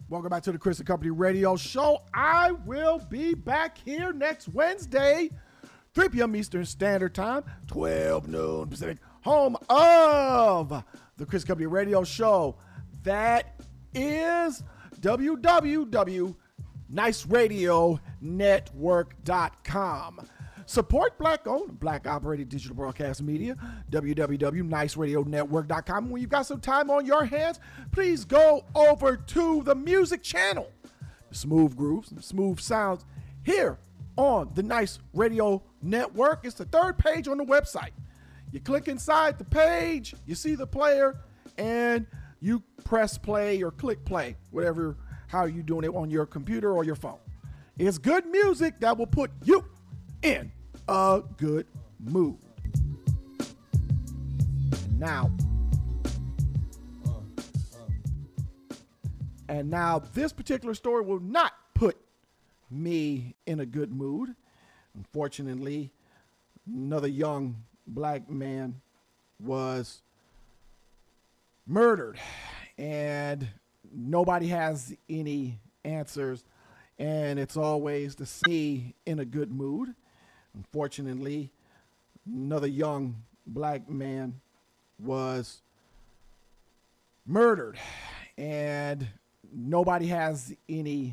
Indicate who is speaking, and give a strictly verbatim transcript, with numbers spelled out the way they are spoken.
Speaker 1: Welcome back to the Chris and Company Radio Show. I will be back here next Wednesday, three p.m. Eastern Standard Time, twelve noon Pacific, home of the Chris and Company Radio Show. That is w w w dot nice radio network dot com. Support Black-owned, Black-operated digital broadcast media, w w w dot nice radio network dot com. When you've got some time on your hands, please go over to the music channel. Smooth grooves and smooth sounds here on the Nice Radio Network. It's the third page on the website. You click inside the page, you see the player, and you press play or click play, whatever, how you're doing it on your computer or your phone. It's good music that will put you in a good mood. And now, and now this particular story will not put me in a good mood. Unfortunately, another young black man was murdered, and nobody has any answers, and it's always to see in a good mood. Unfortunately, another young black man was murdered, and nobody has any